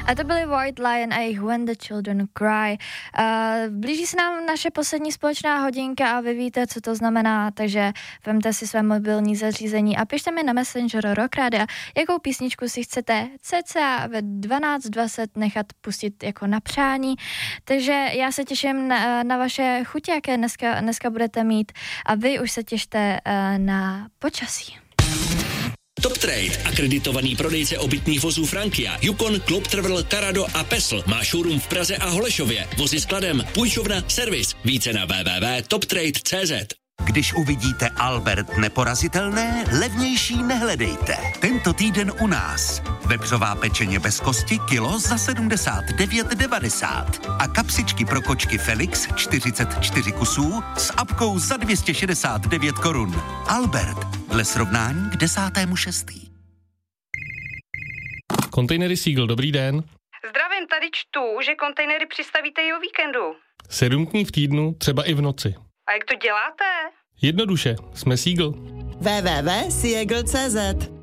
A to byly White Lion a jejich When the Children Cry. Blíží se nám naše poslední společná hodinka a vy víte, co to znamená, takže vemte si své mobilní zařízení a pište mi na Messenger Rock Radio, jakou písničku si chcete cca ve 12:20 nechat pustit jako na přání. Takže já se těším na vaše chutě, jaké dneska budete mít, a vy už se těšte na počasí. Top Trade, akreditovaný prodejce obytných vozů Frankia, Yukon, Club Travel, Tarado a Pesl. Má showroom v Praze a Holešově. Vozy skladem, půjčovna, servis. Více na www.toptrade.cz. Když uvidíte Albert neporazitelné, levnější nehledejte. Tento týden u nás. Vepřová pečeně bez kosti kilo za 79,90 a kapsičky pro kočky Felix 44 kusů s apkou za 269 korun. Albert, dle srovnání k 10.6. Kontejnery Seagull, dobrý den. Zdravím, tady čtu, že kontejnery přistavíte i o víkendu. 7 dní v týdnu, třeba i v noci. A jak to děláte? Jednoduše, jsme Seagull. www.seagull.cz